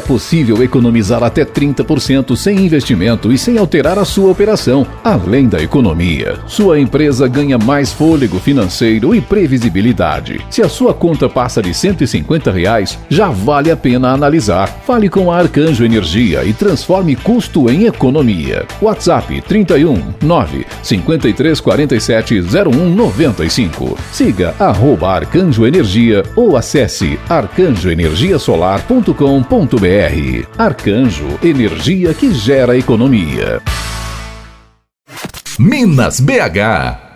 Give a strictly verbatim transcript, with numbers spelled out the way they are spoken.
possível economizar até trinta por cento sem investimento e sem alterar a sua operação. Além da economia, sua empresa ganha mais fôlego financeiro e previsibilidade. Se a sua conta passa de cento e cinquenta reais, já vale a pena analisar. Fale com a Arcanjo Energia e transforme custo em economia. WhatsApp trinta e um, nove, cinquenta e três, quarenta e sete, zero um, noventa e cinco. Siga arroba Arcanjo Energia ou acesse arcanjo energia solar ponto com ponto br. Arcanjo, energia que gera economia. Minas B H.